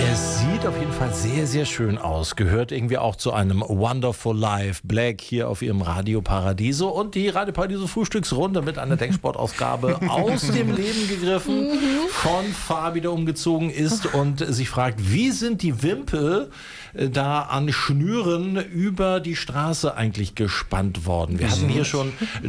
Es sieht auf jeden Fall sehr, sehr schön aus. Gehört irgendwie auch zu einem Wonderful Life Black hier auf ihrem Radio Paradiso. Und die Radio Paradiso Frühstücksrunde mit einer Denksportausgabe aus dem Leben gegriffen von Fabi, der umgezogen ist und sich fragt, wie sind die Wimpel da an Schnüren über die Straße eigentlich gespannt worden? Wir hatten hier schon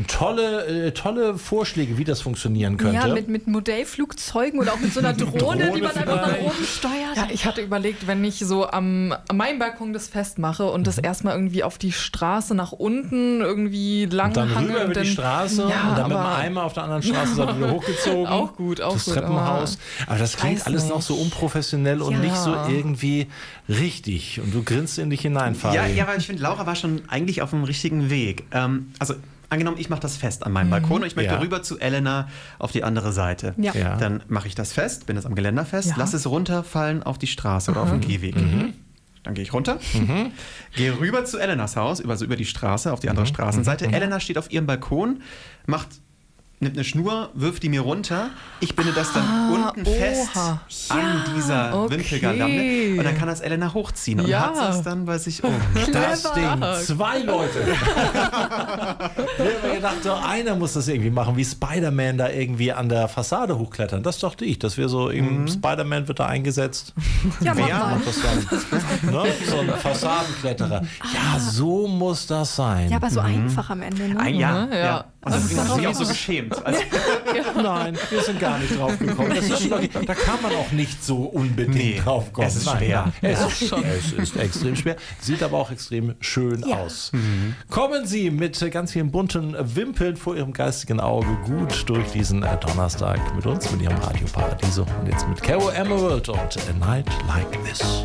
tolle Vorschläge, wie das funktionieren könnte. Ja, mit Modellflugzeugen oder auch mit so einer Drohne, die man einfach nach oben steuert. Ja, ich hatte überlegt, wenn ich so an meinem Balkon das festmache und das erstmal irgendwie auf die Straße nach unten irgendwie lang und dann hange. rüber über die Straße und dann mit dem Eimer auf der anderen Straße wieder hochgezogen. Auch gut. Das Treppenhaus. Aber das klingt alles noch so unprofessionell und nicht so irgendwie richtig. Und du grinst in dich hinein, Fabi. Ja, weil ich finde, Laura war schon eigentlich auf dem richtigen Weg. Also angenommen, ich mache das fest an meinem Balkon und ich möchte rüber zu Elena auf die andere Seite. Ja. Dann mache ich das fest, bin das am Geländer fest, lasse es runterfallen auf die Straße oder auf den Gehweg. Dann gehe ich runter, gehe rüber zu Elenas Haus, über die Straße, auf die andere Straßenseite. Elena steht auf ihrem Balkon, nimmt eine Schnur, wirft die mir runter. Ich binde das dann unten fest an dieser Wimpelgarlande und dann kann das Elena hochziehen und hat es dann bei sich um. Das Ding, 2 Leute. Wir haben gedacht, so einer muss das irgendwie machen, wie Spider-Man da irgendwie an der Fassade hochklettern. Das dachte ich, dass wir so, Spider-Man wird da eingesetzt. Ja, Wer macht das dann? Ne? So ein Fassadenkletterer. Ja, so muss das sein. Ja, aber so einfach am Ende. Ne? Ja. Und das ist sich auch so geschämt. Also, Nein, wir sind gar nicht drauf gekommen. Das ist schon, da kann man auch nicht so unbedingt drauf kommen. Es ist schwer. Es ist extrem schwer, sieht aber auch extrem schön aus. Kommen Sie mit ganz vielen bunten Wimpeln vor Ihrem geistigen Auge gut durch diesen Donnerstag mit uns, mit Ihrem Radio Paradiso. Und jetzt mit Caro Emerald und A Night Like This.